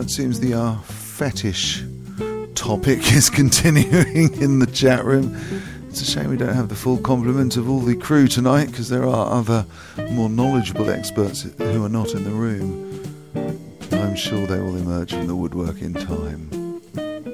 seems the fetish topic is continuing in the chat room. It's a shame we don't have the full complement of all the crew tonight, because there are other more knowledgeable experts who are not in the room. I'm sure they will emerge from the woodwork in time.